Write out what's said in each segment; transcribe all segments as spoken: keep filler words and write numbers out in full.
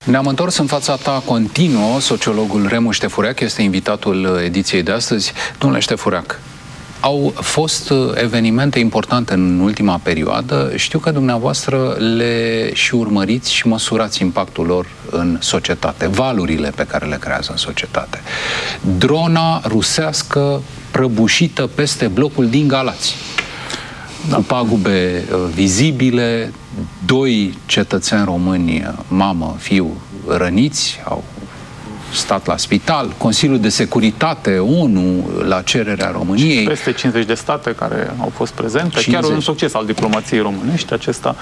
Ne-am întors în fața ta continuă. Sociologul Remu Ștefăreac este invitatul ediției de astăzi. Domnule Ștefăreac, au fost evenimente importante în ultima perioadă. Știu că dumneavoastră le și urmăriți și măsurați impactul lor în societate, valurile pe care le creează în societate. Drona rusească prăbușită peste blocul din Galați, cu pagube vizibile, doi cetățeni români, mamă, fiu, răniți, au stat la spital, Consiliul de Securitate O N U la cererea României. Și peste cincizeci de state care au fost prezente, cincizeci. Chiar un succes al diplomației românești acesta.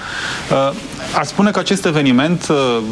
Aș spune că acest eveniment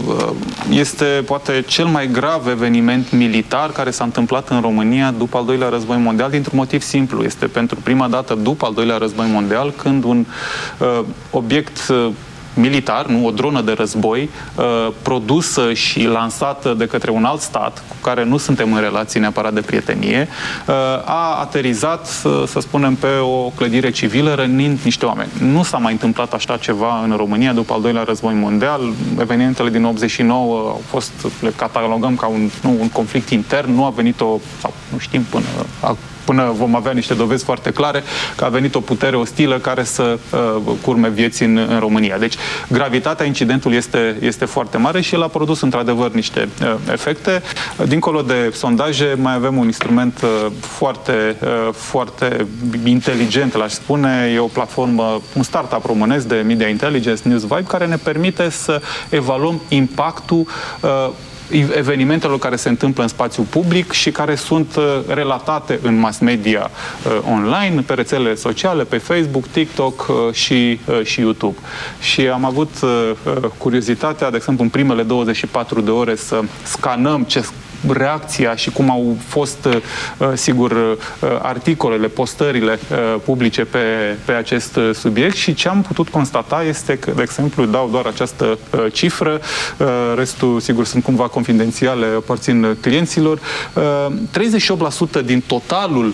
este poate cel mai grav eveniment militar care s-a întâmplat în România după al doilea război mondial, dintr-un motiv simplu. Este pentru prima dată după al doilea război mondial când un uh, obiect uh, militar, nu, o dronă de război, uh, produsă și lansată de către un alt stat, cu care nu suntem în relații neapărat de prietenie, uh, a aterizat, uh, să spunem, pe o clădire civilă, rănind niște oameni. Nu s-a mai întâmplat așa ceva în România după al doilea război mondial. Evenimentele din optzeci și nouă au fost, le catalogăm ca un, nu, un conflict intern, nu a venit o, sau nu știm până a, până vom avea niște dovezi foarte clare că a venit o putere ostilă care să uh, curme vieți în, în România. Deci, gravitatea incidentului este, este foarte mare și el a produs într-adevăr niște uh, efecte. Dincolo de sondaje, mai avem un instrument uh, foarte, uh, foarte inteligent, l-aș spune. E o platformă, un startup românesc de Media Intelligence, NewsVibe, care ne permite să evaluăm impactul uh, evenimentelor care se întâmplă în spațiu public și care sunt uh, relatate în mass media uh, online, pe rețelele sociale, pe Facebook, TikTok uh, și, uh, și YouTube. Și am avut uh, curiozitatea, de exemplu, în primele douăzeci și patru de ore să scanăm ce reacția și cum au fost, uh, sigur, uh, articolele, postările uh, publice pe, pe acest subiect și ce am putut constata este că, de exemplu, dau doar această uh, cifră, uh, restul, sigur, sunt cumva confidențiale, aparțin clienților, uh, treizeci și opt la sută din totalul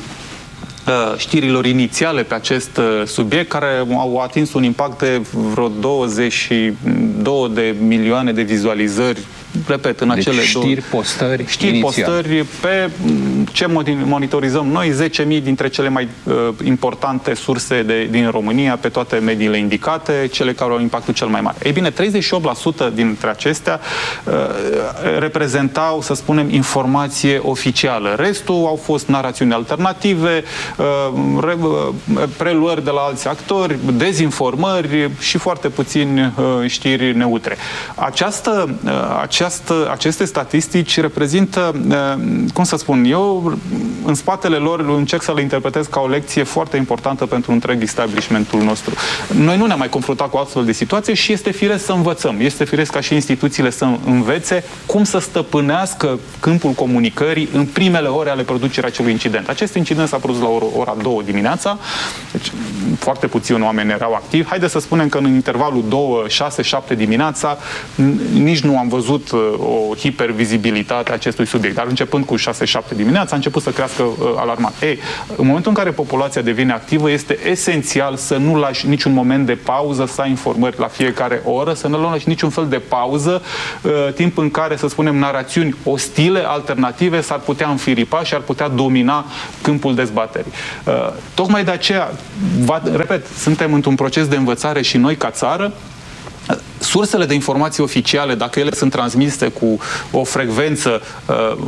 știrilor inițiale pe acest subiect, care au atins un impact de vreo douăzeci și două de milioane de vizualizări, repet, în deci acele știri, două... postări, știri, inițial. postări, pe ce monitorizăm noi, zece mii dintre cele mai uh, importante surse de, din România, pe toate mediile indicate, cele care au impactul cel mai mare. Ei bine, treizeci și opt la sută dintre acestea uh, reprezentau, să spunem, informație oficială. Restul au fost narațiuni alternative, uh, re, uh, preluări de la alți actori, dezinformări și foarte puțini uh, știri neutre. Această, uh, această, aceste statistici reprezintă, uh, cum să spun, eu în spatele lor încerc să le interpretez ca o lecție foarte importantă pentru întreg establishmentul nostru. Noi nu ne-am mai confruntat cu astfel de situație și este firesc să învățăm. Este firesc ca și instituțiile să învețe cum să stăpânească câmpul comunicării în primele ore ale producerii acelui incident. Acest incident s-a produs la ora, ora două dimineața, deci foarte puțini oameni erau activi. Haideți să spunem că în intervalul două, șase, șapte dimineața nici nu am văzut o hipervizibilitate a acestui subiect, dar începând cu șase șapte dimineața a început să crească uh, alarmant. Ei, în momentul în care populația devine activă, este esențial să nu lași niciun moment de pauză, să ai informări la fiecare oră, să nu lași niciun fel de pauză, uh, timp în care, să spunem, narațiuni ostile, alternative, s-ar putea înfiripa și ar putea domina câmpul dezbaterii. Uh, tocmai de aceea, va, repet, suntem într-un proces de învățare și noi ca țară. Sursele de informații oficiale, dacă ele sunt transmise cu o frecvență uh,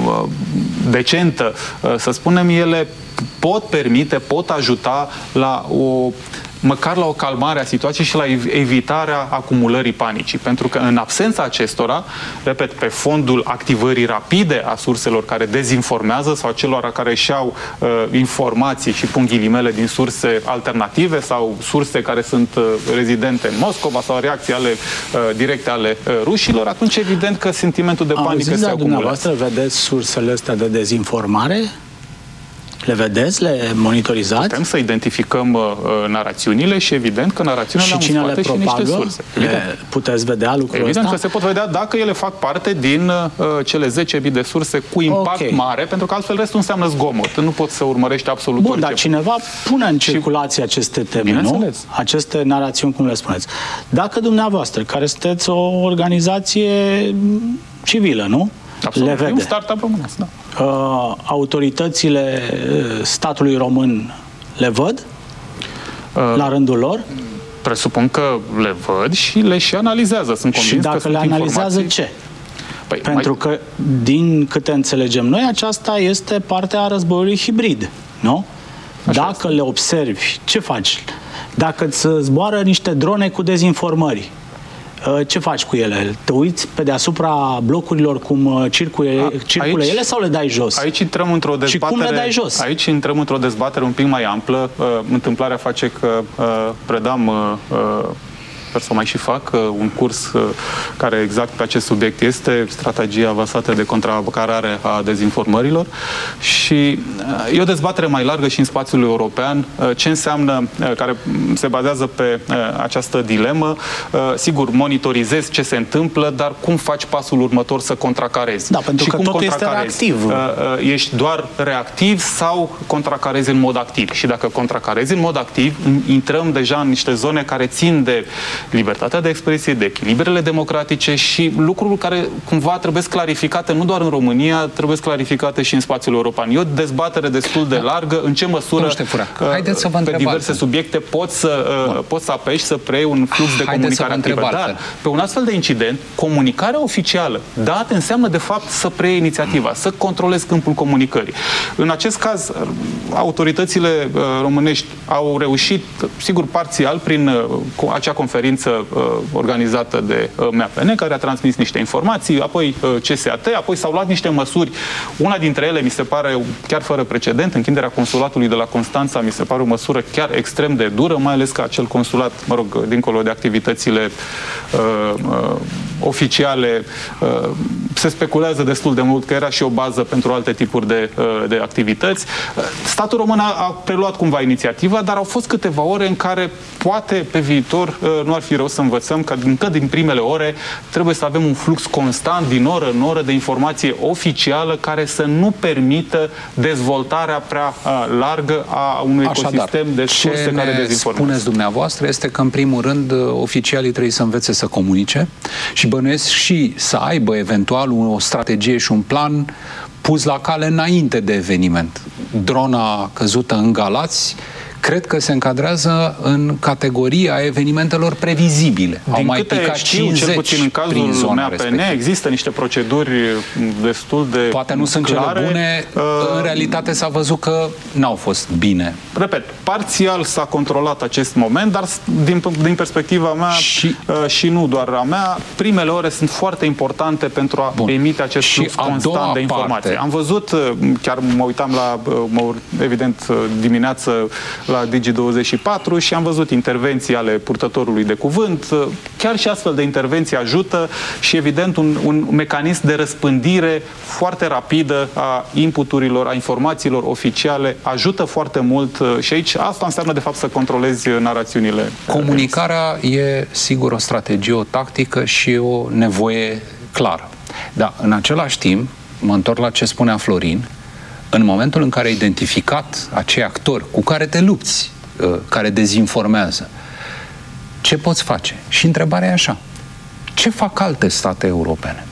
decentă, uh, să spunem, ele pot permite, pot ajuta la o măcar la o calmare a situației și la evitarea acumulării panicii. Pentru că în absența acestora, repet, pe fondul activării rapide a surselor care dezinformează sau celor care își iau uh, informații și pun ghilimele din surse alternative sau surse care sunt uh, rezidente în Moscova sau reacții ale, uh, directe ale uh, rușilor, atunci evident că sentimentul de panică se acumulează. Dumneavoastră vedeți sursele astea de dezinformare? Le vedeți? Le monitorizați? Putem să identificăm uh, narațiunile și evident că narațiunile și cine le propagă? Și niște surse. Le puteți vedea lucrul Evident ăsta? că se pot vedea dacă ele fac parte din uh, cele zece mii de surse cu impact okay. mare, pentru că altfel restul înseamnă zgomot. Nu poți să urmărești absolut Bun, orice. dar cineva pune în circulație și... aceste teme, nu? Aceste narațiuni, cum le spuneți. Dacă dumneavoastră, care sunteți o organizație civilă, nu? Absolut. Le vede. E un startup românesc, da. Uh, autoritățile statului român le văd uh, la rândul lor? Presupun că le văd și le și analizează. Sunt convins și dacă că le analizează, informații... ce? Păi, Pentru mai... că, din câte înțelegem noi, aceasta este partea războiului hibrid, nu? Așa dacă este. Le observi, ce faci? Dacă îți zboară niște drone cu dezinformări, ce faci cu ele? Te uiți pe deasupra blocurilor cum circule, circule aici, ele sau le dai jos? Aici intrăm într-o dezbatere. Și cum le dai jos? Aici intrăm într-o dezbatere un pic mai amplă. Uh, întâmplarea face că uh, predam uh, sper să mai și fac un curs care exact pe acest subiect este strategia avansată de contracarare a dezinformărilor și e o dezbatere mai largă și în spațiul european ce înseamnă, care se bazează pe această dilemă. Sigur, monitorizezi ce se întâmplă, dar cum faci pasul următor să contracarezi? Da, pentru și că cum tot este reactiv. Ești doar reactiv sau contracarezi în mod activ? Și dacă contracarezi în mod activ, intrăm deja în niște zone care țin de libertatea de expresie, de echilibrele democratice și lucruri care cumva trebuie clarificate nu doar în România, trebuie clarificate și în spațiul european. E o dezbatere destul de largă în ce măsură Haideți să vă pe diverse subiecte poți să, poți să apeși să preiei un flux de Haideți comunicare activă. Dar pe un astfel de incident, comunicarea oficială dată înseamnă de fapt să preiei inițiativa, să controlezi câmpul comunicării. În acest caz, autoritățile românești au reușit, sigur parțial, prin acea conferință organizată de M A P N, care a transmis niște informații, apoi C S A T, apoi s-au luat niște măsuri. Una dintre ele, mi se pare, chiar fără precedent, închiderea consulatului de la Constanța, mi se pare o măsură chiar extrem de dură, mai ales că acel consulat, mă rog, dincolo de activitățile uh, uh, oficiale, uh, se speculează destul de mult că era și o bază pentru alte tipuri de, uh, de activități. Statul român a, a preluat cumva inițiativa, dar au fost câteva ore în care poate pe viitor uh, nu ar fi rău să învățăm că încă din primele ore trebuie să avem un flux constant din oră în oră de informație oficială care să nu permită dezvoltarea prea uh, largă a unui Așadar, ecosistem de surse care dezinformează. Ce spuneți dumneavoastră este că în primul rând oficialii trebuie să învețe să comunice și bănuiesc și să aibă eventual o strategie și un plan pus la cale înainte de eveniment. Drona căzută în Galați cred că se încadrează în categoria evenimentelor previzibile. Din Au mai picat știu, cel puțin în cazul M A P N, există niște proceduri destul de Poate nu sunt clare. Cele bune, uh, în realitate s-a văzut că n-au fost bine. Repet, parțial s-a controlat acest moment, dar din, din perspectiva mea și, uh, și nu doar a mea, primele ore sunt foarte importante pentru a Bun. emite acest flux constant de informații. Parte. Am văzut, chiar mă uitam la, mă, evident, dimineață la Digi douăzeci și patru și am văzut intervenții ale purtătorului de cuvânt. Chiar și astfel de intervenții ajută și, evident, un, un mecanism de răspândire foarte rapidă a inputurilor, a informațiilor oficiale ajută foarte mult și aici asta înseamnă, de fapt, să controlezi narațiunile. Comunicarea e, sigur, o strategie, o tactică și o nevoie clară. Dar, în același timp, mă întorc la ce spunea Florin, în momentul în care ai identificat acei actori cu care te lupți, care dezinformează, ce poți face? Și întrebarea e așa: ce fac alte state europene?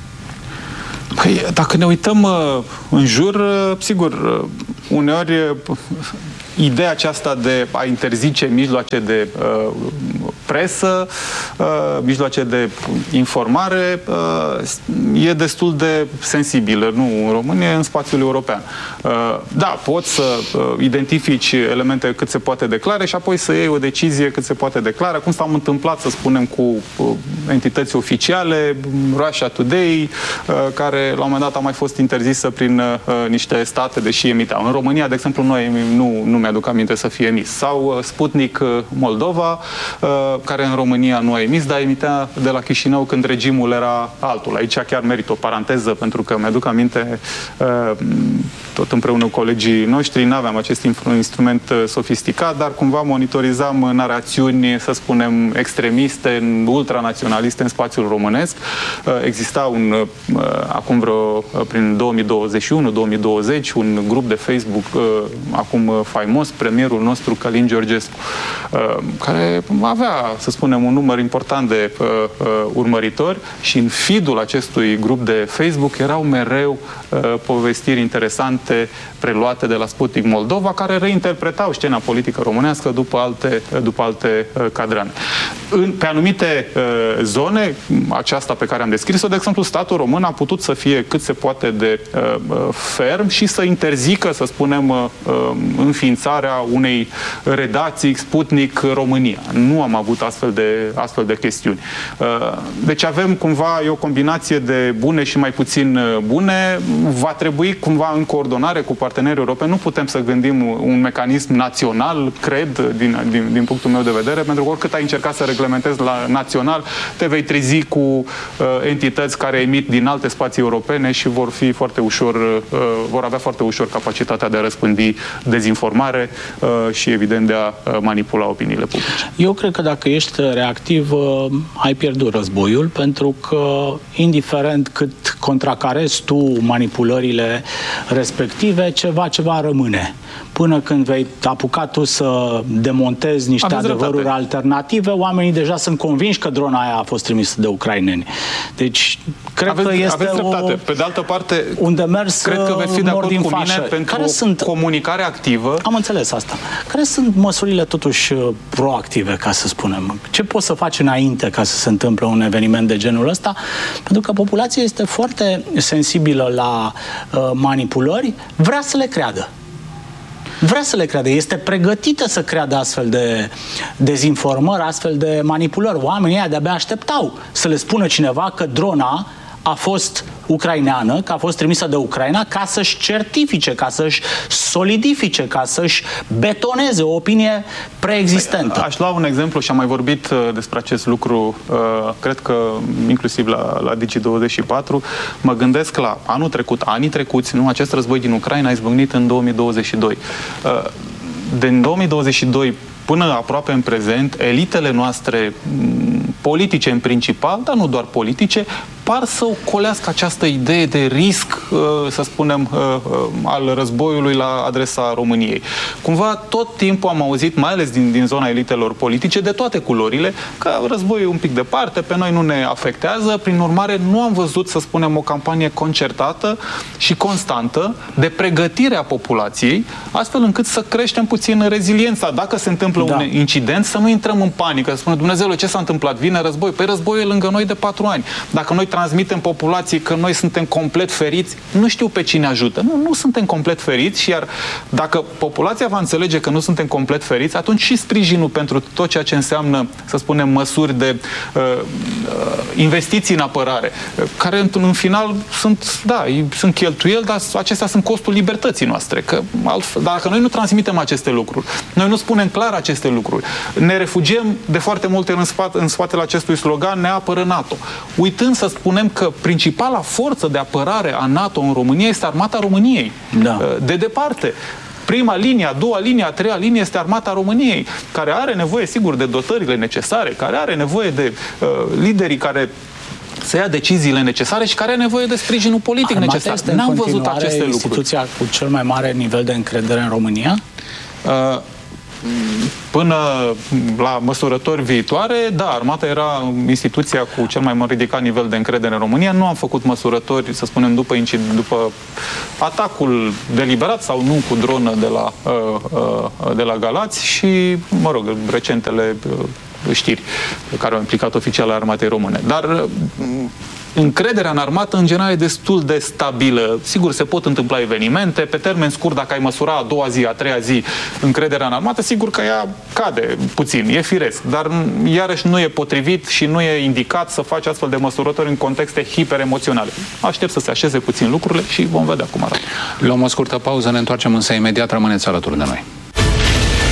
Păi, dacă ne uităm în jur, sigur, uneori ideea aceasta de a interzice mijloace de uh, presă, uh, mijloace de informare, uh, e destul de sensibilă, nu în România, în spațiul european. Uh, da, poți să uh, identifici elemente cât se poate declare și apoi să iei o decizie cât se poate declara, cum s-a întâmplat, să spunem, cu uh, entități oficiale, Russia Today, uh, care la un moment dat a mai fost interzisă prin uh, niște state, deși emiteau. În România, de exemplu, noi nu, nu mi-aduc aminte să fie emis. Sau uh, Sputnik uh, Moldova, uh, care în România nu a emis, dar emitea de la Chișinău când regimul era altul. Aici chiar merit o paranteză, pentru că mi-aduc aminte, tot împreună cu colegii noștri, nu aveam acest instrument sofisticat, dar cumva monitorizam narațiuni, să spunem, extremiste, ultranaționaliste în spațiul românesc. Exista un, acum vreo, prin două mii douăzeci și unu două mii douăzeci, un grup de Facebook, acum faimos, premierul nostru, Călin Georgescu, care avea, să spunem, un număr important de urmăritori și în feed-ul acestui grup de Facebook erau mereu povestiri interesante preluate de la Sputnik Moldova, care reinterpretau scena politică românească după alte, după alte cadrane. În, pe anumite uh, zone, aceasta pe care am descris-o, de exemplu, statul român a putut să fie cât se poate de uh, ferm și să interzică, să spunem, uh, înființarea unei redacții Sputnik România. Nu am avut astfel de, astfel de chestiuni. Uh, deci avem cumva o combinație de bune și mai puțin bune. Va trebui cumva în coordonare cu partenerii europeni. Nu putem să gândim un mecanism național, cred, din, din, din punctul meu de vedere, pentru că oricât ai încercat să reglementezi la național, te vei trezi cu uh, entități care emit din alte spații europene și vor fi foarte ușor, uh, vor avea foarte ușor capacitatea de a răspândi dezinformare uh, și, evident, de a uh, manipula opiniile publice. Eu cred că dacă ești reactiv, uh, ai pierdut războiul, pentru că, indiferent cât contracarezi tu manipulările respective, ceva, ceva rămâne. Până când vei apuca tu să demontezi niște Aveți adevăruri dreptate. alternative, oamenii deja sunt convinși că drona aia a fost trimisă de ucraineni. Deci, cred aveți, că este aveți o, Pe de altă parte, un demers cred că veți fi de acord cu mine fașă. pentru care sunt, comunicare activă. Am înțeles asta. Care sunt măsurile totuși proactive, ca să spunem? Ce poți să faci înainte ca să se întâmple un eveniment de genul ăsta? Pentru că populația este foarte sensibilă la uh, manipulări, vrea să le creadă. Vrea să le creadă, este pregătită să creadă astfel de dezinformări, astfel de manipulări. Oamenii ăia de-abia așteptau să le spună cineva că drona a fost ucraineană, că a fost trimisă de Ucraina, ca să-și certifice, ca să-și solidifice, ca să-și betoneze o opinie preexistentă. Aș lua un exemplu și am mai vorbit uh, despre acest lucru, uh, cred că inclusiv la, la Digi douăzeci și patru. Mă gândesc la anul trecut, anii trecuți, nu, acest război din Ucraina a izbucnit în două mii douăzeci și doi. Uh, din două mii douăzeci și doi până aproape în prezent, elitele noastre politice în principal, dar nu doar politice, par să ocolească această idee de risc, să spunem, al războiului la adresa României. Cumva tot timpul am auzit, mai ales din, din zona elitelor politice, de toate culorile, că războiul e un pic departe, pe noi nu ne afectează, prin urmare nu am văzut, să spunem, o campanie concertată și constantă de pregătire a populației, astfel încât să creștem puțin reziliența. Dacă se întâmplă da. un incident, să nu intrăm în panică, să spunem, Dumnezeule, ce s-a întâmplat? Vine război? Păi războiul e lângă noi de patru ani. Dacă noi transmitem populației că noi suntem complet feriți, nu știu pe cine ajută. Nu, nu suntem complet feriți, iar dacă populația va înțelege că nu suntem complet feriți, atunci și sprijinul pentru tot ceea ce înseamnă, să spunem, măsuri de uh, investiții în apărare, care în, în final sunt, da, sunt cheltuieli, dar acestea sunt costul libertății noastre. Că altfel, dacă noi nu transmitem aceste lucruri, noi nu spunem clar aceste lucruri, ne refugiem de foarte multe ori în, spate, în spatele acestui slogan, ne apără NATO. Uitând să spunem că principala forță de apărare a NATO în România este Armata României. Da. De departe. Prima linie, a doua linie, a treia linie este Armata României, care are nevoie, sigur, de dotările necesare, care are nevoie de uh, liderii care să ia deciziile necesare și care are nevoie de sprijinul politic Armata necesar. N-am văzut aceste lucruri. Instituția cu cel mai mare nivel de încredere în România? Uh, Până la măsurători viitoare, da, Armata era instituția cu cel mai ridicat nivel de încredere în România. Nu am făcut măsurători, să spunem, după, după atacul deliberat sau nu cu dronă de la, de la Galați și, mă rog, recentele știri care au implicat oficialii Armatei Române. Dar încrederea în armată, în general, e destul de stabilă. Sigur, se pot întâmpla evenimente. Pe termen scurt, dacă ai măsura a doua zi, a treia zi, încrederea în armată, sigur că ea cade puțin, e firesc. Dar, iarăși, nu e potrivit și nu e indicat să faci astfel de măsurători în contexte hiperemoționale. Aștept să se așeze puțin lucrurile și vom vedea cum arată. Luăm o scurtă pauză, ne întoarcem însă imediat. Rămâneți alături de noi.